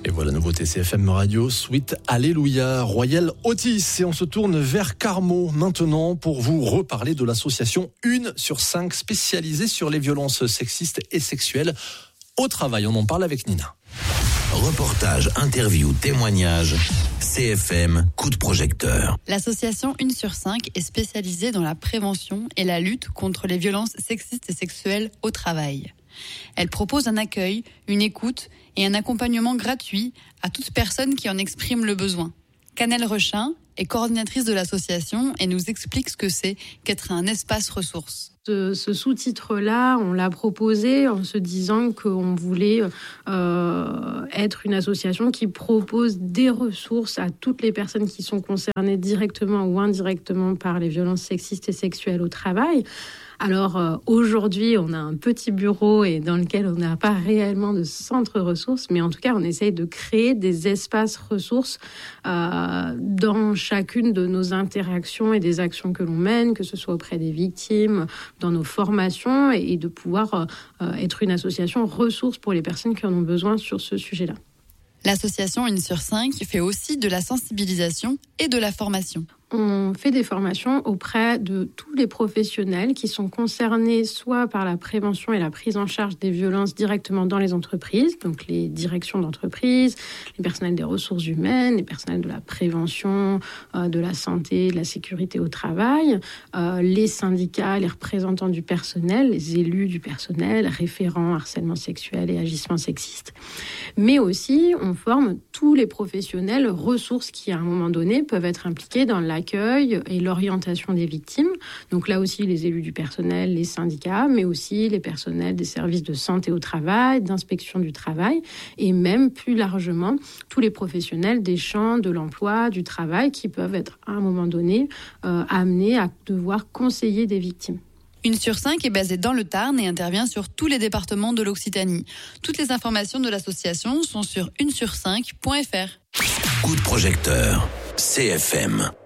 Et voilà, nouveauté CFM Radio, Sweet Alléluia, Royal Otis. Et on se tourne vers Carmo maintenant pour vous reparler de l'association 1 sur 5 spécialisée sur les violences sexistes et sexuelles au travail. On en parle avec Nina. Reportage, interview, témoignage, CFM, coup de projecteur. L'association 1 sur 5 est spécialisée dans la prévention et la lutte contre les violences sexistes et sexuelles au travail. Elle propose un accueil, une écoute et un accompagnement gratuit à toute personne qui en exprime le besoin. Canel Rechin est coordinatrice de l'association et nous explique ce que c'est qu'être un espace ressource. Ce sous-titre-là, on l'a proposé en se disant qu'on voulait être une association qui propose des ressources à toutes les personnes qui sont concernées directement ou indirectement par les violences sexistes et sexuelles au travail. Alors aujourd'hui, on a un petit bureau et dans lequel on n'a pas réellement de centre ressources, mais en tout cas, on essaye de créer des espaces ressources dans chacune de nos interactions et des actions que l'on mène, que ce soit auprès des victimes, dans nos formations, et de pouvoir être une association ressources pour les personnes qui en ont besoin sur ce sujet-là. L'association 1 sur 5 fait aussi de la sensibilisation et de la formation. On fait des formations auprès de tous les professionnels qui sont concernés soit par la prévention et la prise en charge des violences directement dans les entreprises, donc les directions d'entreprise, les personnels des ressources humaines, les personnels de la prévention, de la santé, de la sécurité au travail, les syndicats, les représentants du personnel, les élus du personnel, référents harcèlement sexuel et agissements sexistes. Mais aussi, on forme tous les professionnels ressources qui, à un moment donné, peuvent être impliqués dans l'accueil et l'orientation des victimes. Donc là aussi, les élus du personnel, les syndicats, mais aussi les personnels des services de santé au travail, d'inspection du travail, et même plus largement, tous les professionnels des champs de l'emploi, du travail, qui peuvent être, à un moment donné, amenés à devoir conseiller des victimes. 1 sur 5 est basée dans le Tarn et intervient sur tous les départements de l'Occitanie. Toutes les informations de l'association sont sur 1sur5.fr. Coup de projecteur, CFM.